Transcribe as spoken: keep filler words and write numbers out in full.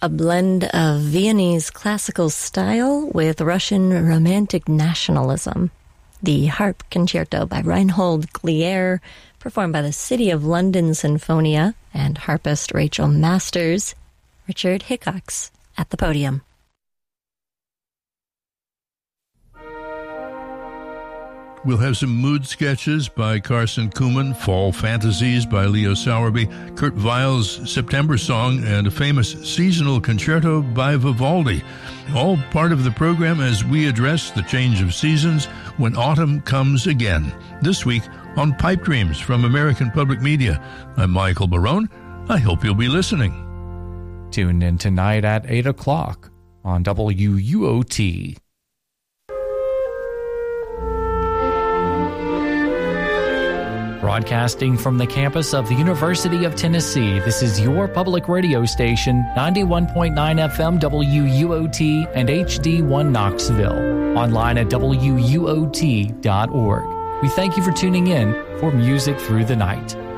A blend of Viennese classical style with Russian romantic nationalism. The Harp Concerto by Reinhold Glier, performed by the City of London Sinfonia and harpist Rachel Masters. Richard Hickox at the podium. We'll have some mood sketches by Carson Kuhlman, Fall Fantasies by Leo Sowerby, Kurt Weill's September Song, and a famous seasonal concerto by Vivaldi. All part of the program as we address the change of seasons when autumn comes again. This week on Pipe Dreams from American Public Media. I'm Michael Barone. I hope you'll be listening. Tune in tonight at eight o'clock on W U O T. Broadcasting from the campus of the University of Tennessee, this is your public radio station, ninety-one point nine F M W U O T and H D one Knoxville. Online at W U O T dot org. We thank you for tuning in for Music Through the Night.